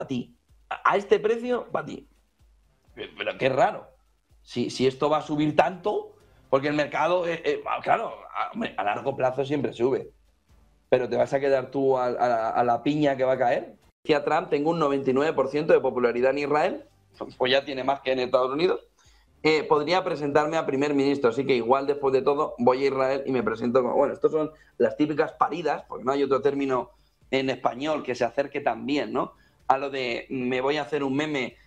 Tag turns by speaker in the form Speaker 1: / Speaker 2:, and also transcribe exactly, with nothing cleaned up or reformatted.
Speaker 1: ti. A este precio, para ti. Pero qué raro. Si, si esto va a subir tanto, porque el mercado, eh, eh, claro, a, a largo plazo siempre sube. Pero te vas a quedar tú a, a, a la piña que va a caer. Decía Trump, tengo un noventa y nueve por ciento de popularidad en Israel, pues ya tiene más que en Estados Unidos. Eh, podría presentarme a primer ministro, así que igual después de todo voy a Israel y me presento como, bueno, estos son las típicas paridas, porque no hay otro término en español que se acerque tan bien, ¿no? A lo de me voy a hacer un meme